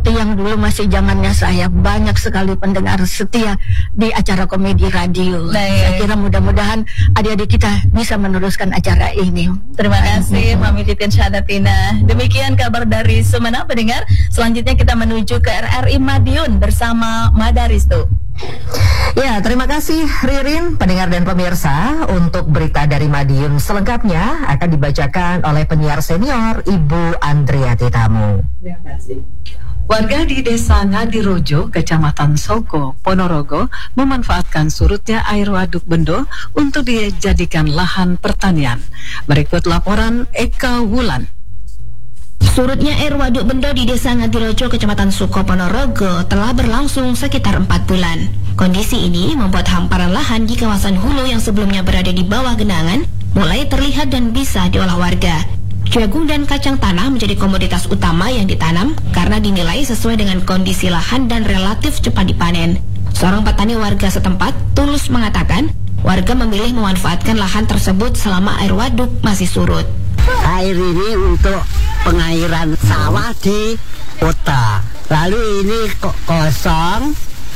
seperti yang dulu masih zamannya saya, banyak sekali pendengar setia di acara komedi radio. Saya kira mudah-mudahan adik-adik kita bisa meneruskan acara ini. Terima kasih Mami Titin Syahadatina. Demikian kabar dari Sumeneb pendengar. Selanjutnya kita menuju ke RRI Madiun bersama Madaristu. Ya, terima kasih Ririn, pendengar dan pemirsa. Untuk berita dari Madiun selengkapnya akan dibacakan oleh penyiar senior Ibu Andriati Tamu. Terima kasih. Warga di Desa Ngadirojo, Kecamatan Soko, Ponorogo memanfaatkan surutnya air Waduk Bendo untuk dijadikan lahan pertanian. Berikut laporan Eka Wulan. Surutnya air Waduk Bendo di Desa Ngadirojo, Kecamatan Suko, Ponorogo telah berlangsung sekitar 4 bulan. Kondisi ini membuat hamparan lahan di kawasan hulu yang sebelumnya berada di bawah genangan mulai terlihat dan bisa diolah warga. Jagung dan kacang tanah menjadi komoditas utama yang ditanam karena dinilai sesuai dengan kondisi lahan dan relatif cepat dipanen. Seorang petani warga setempat, Tulus, mengatakan warga memilih memanfaatkan lahan tersebut selama air waduk masih surut. Air ini untuk pengairan sawah di kota. Lalu ini kosong,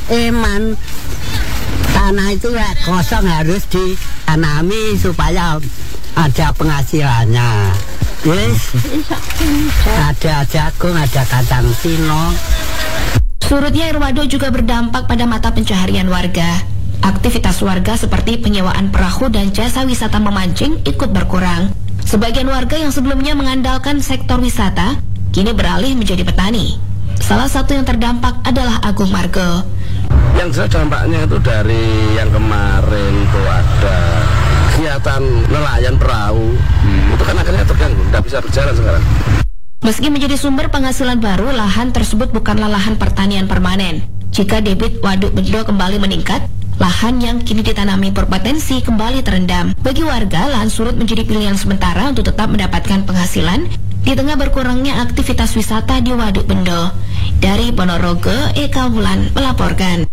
tanah itu kosong harus ditanami supaya ada penghasilannya. Yes. Ada jagung, ada kacang sino. Surutnya air waduk juga berdampak pada mata pencaharian warga. Aktivitas warga seperti penyewaan perahu dan jasa wisata memancing ikut berkurang. Sebagian warga yang sebelumnya mengandalkan sektor wisata kini beralih menjadi petani. Salah satu yang terdampak adalah Agung Margo. Yang dampaknya itu dari yang kemarin tuh ada kegiatan nelayan perahu, itu kan akhirnya terganggu, tidak bisa berjalan sekarang. Meski menjadi sumber penghasilan baru, lahan tersebut bukanlah lahan pertanian permanen. Jika debit Waduk Bendo kembali meningkat, lahan yang kini ditanami berpotensi kembali terendam. Bagi warga, lahan surut menjadi pilihan sementara untuk tetap mendapatkan penghasilan di tengah berkurangnya aktivitas wisata di Waduk Bendo. Dari Ponorogo, Eka Wulan melaporkan.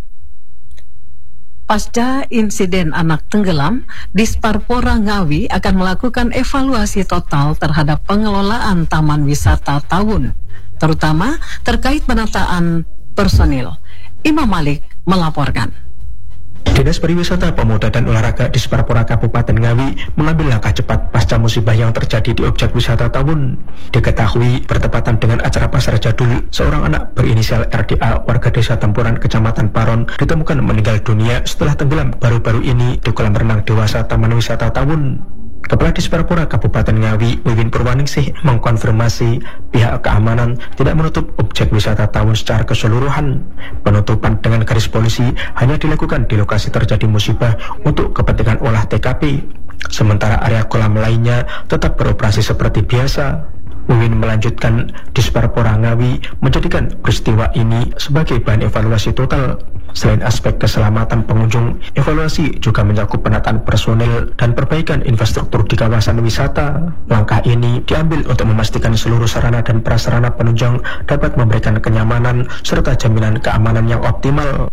Pasca insiden anak tenggelam, Disparpora Ngawi akan melakukan evaluasi total terhadap pengelolaan Taman Wisata Tawun, terutama terkait penataan personil. Imam Malik melaporkan. Dinas Pariwisata, Pemuda dan Olahraga Disparpora Kabupaten Ngawi mengambil langkah cepat pasca musibah yang terjadi di objek wisata Tawun. Diketahui bertepatan dengan acara Pasar Jadul, seorang anak berinisial RDA warga Desa Tempuran, Kecamatan Paron ditemukan meninggal dunia setelah tenggelam baru-baru ini di kolam renang dewasa Taman Wisata Tawun. Kepala Disparpora Kabupaten Ngawi, Wiwin Purwaningsih, mengkonfirmasi pihak keamanan tidak menutup objek wisata Tawun secara keseluruhan. Penutupan dengan garis polisi hanya dilakukan di lokasi terjadi musibah untuk kepentingan olah TKP. Sementara area kolam lainnya tetap beroperasi seperti biasa. Wiwin melanjutkan, Disparpora Ngawi menjadikan peristiwa ini sebagai bahan evaluasi total. Selain aspek keselamatan pengunjung, evaluasi juga mencakup penataan personel dan perbaikan infrastruktur di kawasan wisata. Langkah ini diambil untuk memastikan seluruh sarana dan prasarana penunjang dapat memberikan kenyamanan serta jaminan keamanan yang optimal.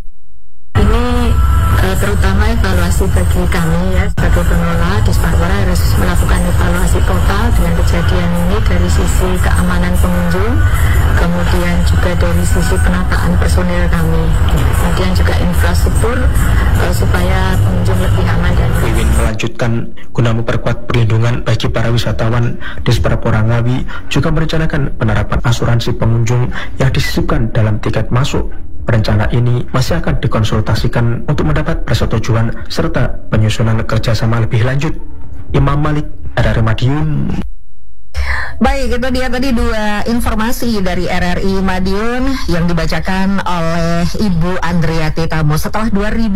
Ini terutama evaluasi bagi kami ya sebagai pengelola. Disparpora harus melakukan evaluasi total dengan kejadian ini dari sisi keamanan pengunjung, kemudian juga dari sisi penataan personil kami, kemudian juga infrastruktur supaya pengunjung lebih aman dan Wiwin melanjutkan, guna memperkuat perlindungan bagi para wisatawan, Disparpora Ngawi juga merencanakan penerapan asuransi pengunjung yang disisipkan dalam tiket masuk. Rencana ini masih akan dikonsultasikan untuk mendapat persetujuan serta penyusunan kerjasama lebih lanjut. Imam Malik, RRI Madiun. Baik, itu dia tadi dua informasi dari RRI Madiun yang dibacakan oleh Ibu Andriati Tamu. Setelah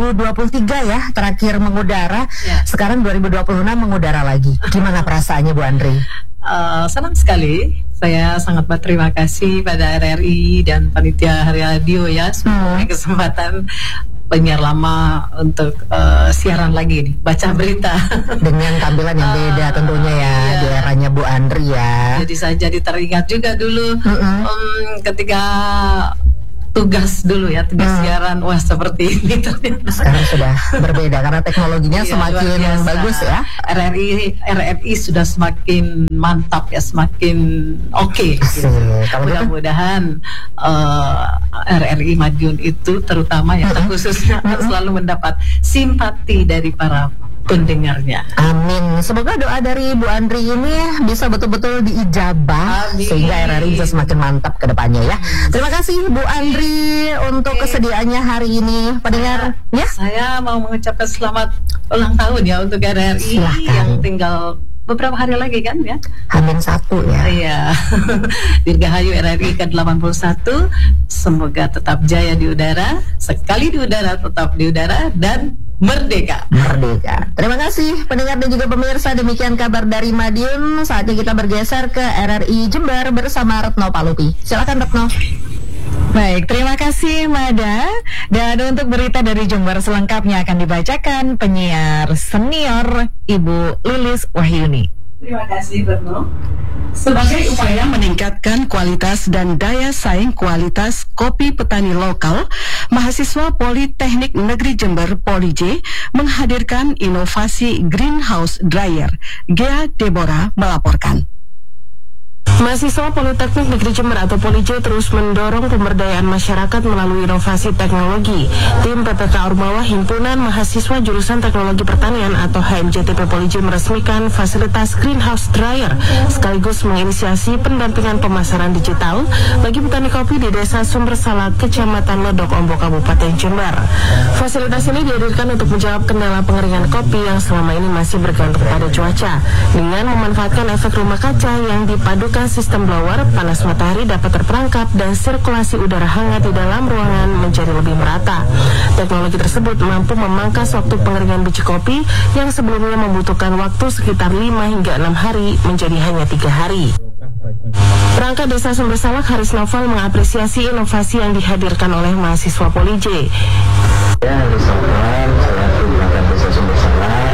2023 ya terakhir mengudara, sekarang 2026 mengudara lagi. Gimana perasaannya Bu Andri? Senang sekali. Saya sangat berterima kasih pada RRI dan panitia Hari Radio ya, semoga kesempatan penyiar lama untuk siaran lagi nih, baca berita dengan tampilan yang beda tentunya ya, di eranya Bu Andri ya. Jadi saya jadi teringat juga dulu ketika tugas dulu ya, tugas siaran. Wah, seperti ini ternyata. Sekarang sudah berbeda karena teknologinya Iya, semakin luar biasa. bagus ya. RRI sudah semakin mantap ya, semakin oke. Asik. Kalau gitu, Mudah-mudahan RRI Madiun itu terutama ya khususnya selalu mendapat simpati dari para pendengarnya. amin. Semoga doa dari Bu Andri ini bisa betul-betul diijabah Amin. sehingga RRI bisa semakin mantap ke depannya ya. Terima kasih Bu Andri untuk kesediaannya hari ini. Pendengar ya. Saya mau mengucapkan selamat ulang tahun ya untuk RRI Silahkan. yang tinggal beberapa hari lagi kan ya. H-1 ya. Iya. Dirgahayu RRI ke-81. Semoga tetap jaya di udara, sekali di udara tetap di udara dan merdeka. Merdeka. Terima kasih pendengar dan juga pemirsa, demikian kabar dari Madiun. Saatnya kita bergeser ke RRI Jember bersama Retno Palupi. Silakan Retno. Baik, terima kasih Mada. Dan untuk berita dari Jember selengkapnya akan dibacakan penyiar senior Ibu Lilis Wahyuni. Terima kasih Retno. Sebagai upaya meningkatkan kualitas dan daya saing kualitas kopi petani lokal, mahasiswa Politeknik Negeri Jember Polij menghadirkan inovasi greenhouse dryer. Gea Deborah melaporkan. Mahasiswa Politeknik Negeri Jember atau Polij terus mendorong pemberdayaan masyarakat melalui inovasi teknologi. Tim PPK Ormawa Himpunan Mahasiswa Jurusan Teknologi Pertanian atau HMJTP Polij meresmikan fasilitas greenhouse dryer sekaligus menginisiasi pendampingan pemasaran digital bagi petani kopi di Desa Sumber Salak, Kecamatan Lodok, Ombok, Kabupaten Jember. Fasilitas ini dihadirkan untuk menjawab kendala pengeringan kopi yang selama ini masih bergantung pada cuaca dengan memanfaatkan efek rumah kaca yang dipadukan sistem blower. Panas matahari dapat terperangkap dan sirkulasi udara hangat di dalam ruangan menjadi lebih merata. Teknologi tersebut mampu memangkas waktu pengeringan biji kopi yang sebelumnya membutuhkan waktu sekitar 5 hingga 6 hari menjadi hanya 3 hari. Perangkat Desa Sumber Salak Haris Novel mengapresiasi inovasi yang dihadirkan oleh mahasiswa Polij. Ya, Haris Novel